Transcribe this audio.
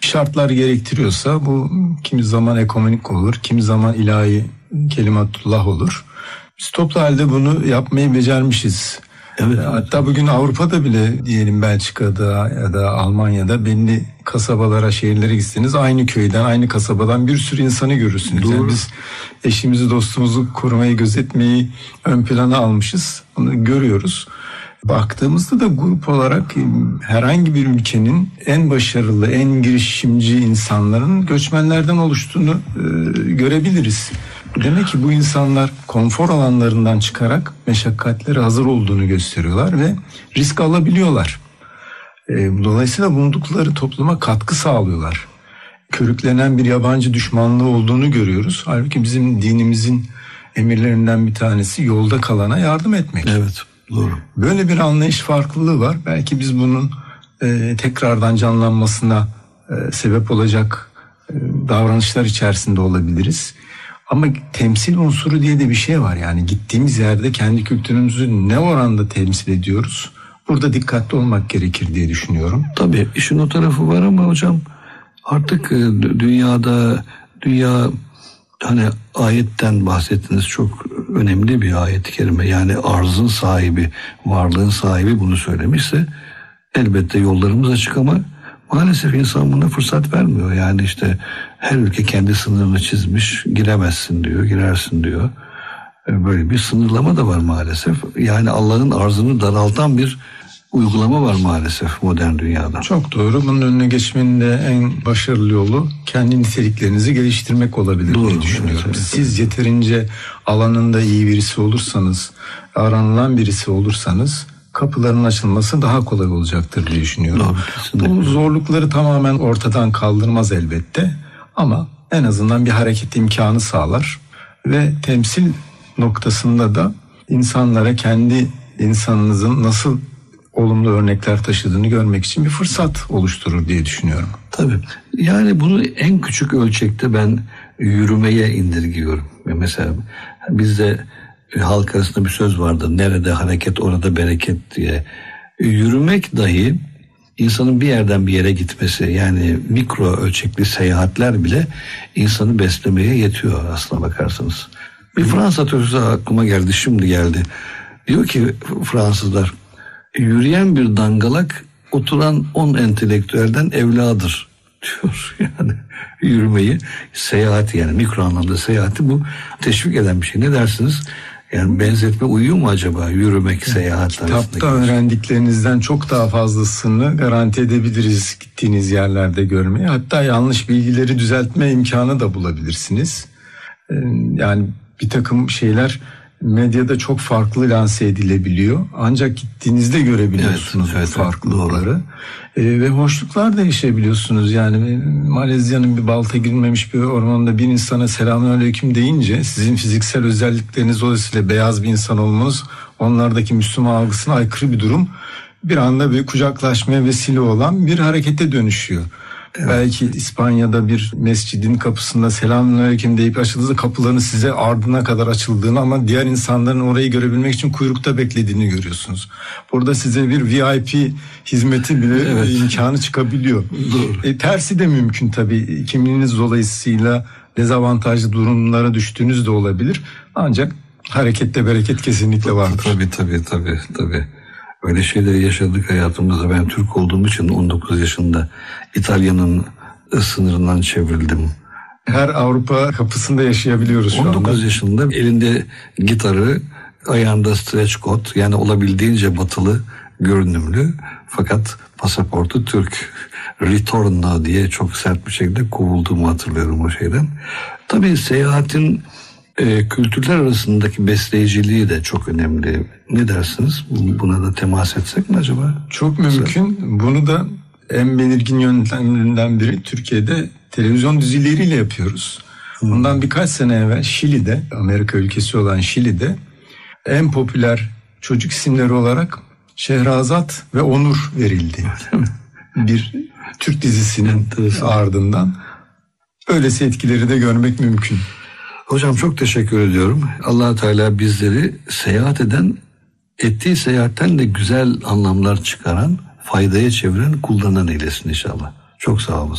şartlar gerektiriyorsa bu kimi zaman ekonomik olur, kimi zaman ilahi kelimatullah olur. Biz toplu halde bunu yapmayı becermişiz. Evet. Hatta bugün Avrupa'da bile diyelim Belçika'da ya da Almanya'da belli kasabalara, şehirlere gitseniz aynı köyden, aynı kasabadan bir sürü insanı görürsünüz. Doğru. Yani biz eşimizi, dostumuzu korumayı, gözetmeyi ön plana almışız. Onu görüyoruz. Baktığımızda da grup olarak herhangi bir ülkenin en başarılı, en girişimci insanların göçmenlerden oluştuğunu görebiliriz. Demek ki bu insanlar konfor alanlarından çıkarak meşakkatlere hazır olduğunu gösteriyorlar ve risk alabiliyorlar. Dolayısıyla bulundukları topluma katkı sağlıyorlar. Körüklenen bir yabancı düşmanlığı olduğunu görüyoruz. Halbuki bizim dinimizin emirlerinden bir tanesi yolda kalana yardım etmek. Evet, doğru. Böyle bir anlayış farklılığı var. Belki biz bunun tekrardan canlanmasına sebep olacak davranışlar içerisinde olabiliriz. Ama temsil unsuru diye de bir şey var. Yani gittiğimiz yerde kendi kültürümüzü ne oranda temsil ediyoruz? Burada dikkatli olmak gerekir diye düşünüyorum. Tabii işin o tarafı var ama hocam artık dünya hani ayetten bahsettiniz, çok önemli bir ayet-i kerime. Yani arzın sahibi, varlığın sahibi bunu söylemişse elbette yollarımız açık ama maalesef insan buna fırsat vermiyor. Yani işte her ülke kendi sınırını çizmiş, giremezsin diyor, girersin diyor. Böyle bir sınırlama da var maalesef. Yani Allah'ın arzını daraltan bir uygulama var maalesef modern dünyada. Çok doğru. Bunun önüne geçmenin de en başarılı yolu kendi niteliklerinizi geliştirmek olabilir diye düşünüyorum. Evet. Siz yeterince alanında iyi birisi olursanız, aranılan birisi olursanız kapıların açılması daha kolay olacaktır diye düşünüyorum. Bu zorlukları tamamen ortadan kaldırmaz elbette ama en azından bir hareket imkanı sağlar ve temsil noktasında da insanlara kendi insanınızın nasıl olumlu örnekler taşıdığını görmek için bir fırsat oluşturur diye düşünüyorum. Tabii. Yani bunu en küçük ölçekte ben yürümeye indirgiyorum. Mesela bizde halk arasında bir söz vardır. Nerede hareket orada bereket diye. Yürümek dahi insanın bir yerden bir yere gitmesi, yani mikro ölçekli seyahatler bile insanı beslemeye yetiyor aslına bakarsanız. Bir Fransa sözü aklıma geldi, şimdi geldi. Diyor ki Fransızlar, yürüyen bir dangalak oturan 10 entelektüelden evladır diyor. Yani yürümeyi, seyahati, yani mikro anlamda seyahati bu teşvik eden bir şey. Ne dersiniz? Yani benzetme uyuyor mu acaba yürümek, seyahat arasındaki? Kitapta öğrendiklerinizden çok daha fazlasını garanti edebiliriz gittiğiniz yerlerde görmeye. Hatta yanlış bilgileri düzeltme imkanı da bulabilirsiniz. Yani bir takım şeyler medyada çok farklı lanse edilebiliyor. Ancak gittiğinizde görebiliyorsunuz bu farklılıkları. Ve hoşluklar da yaşayabiliyorsunuz. Yani Malezya'nın bir balta girmemiş bir ormanda bir insana selamünaleyküm deyince sizin fiziksel özellikleriniz dolayısıyla beyaz bir insan olmanız onlardaki Müslüman algısına aykırı bir durum. Bir anda bir kucaklaşmaya vesile olan bir harekete dönüşüyor. Evet. Belki İspanya'da bir mescidin kapısında selamünaleyküm deyip açıldığında kapıların size ardına kadar açıldığını ama diğer insanların orayı görebilmek için kuyrukta beklediğini görüyorsunuz. Burada size bir VIP hizmeti bile imkanı çıkabiliyor. Tersi de mümkün tabii. Kimliğiniz dolayısıyla dezavantajlı durumlara düştüğünüz de olabilir. Ancak harekette bereket kesinlikle vardır. Tabii. Öyle şeyleri yaşadık hayatımızda. Ben Türk olduğum için 19 yaşında İtalya'nın sınırından çevrildim. Her Avrupa kapısında yaşayabiliyoruz şu anda. 19 yaşında elinde gitarı, ayağında stretch coat, yani olabildiğince batılı görünümlü, fakat pasaportu Türk. Ritorno diye çok sert bir şekilde kovulduğumu hatırlıyorum o şeyden. Tabii seyahatin kültürler arasındaki besleyiciliği de çok önemli. Ne dersiniz? Buna da temas etsek mi acaba? Çok mümkün. Bunu da en belirgin yöntemlerinden biri Türkiye'de televizyon dizileriyle yapıyoruz. Bundan birkaç sene evvel Şili'de, Amerika ülkesi olan Şili'de en popüler çocuk isimleri olarak Şehrazat ve Onur verildi. Bir Türk dizisinin ardından öylesi etkileri de görmek mümkün. Hocam çok teşekkür ediyorum. Allah Teala bizleri seyahat eden, ettiği seyahatten de güzel anlamlar çıkaran, faydaya çeviren, kullanan eylesin inşallah. Çok sağ olun.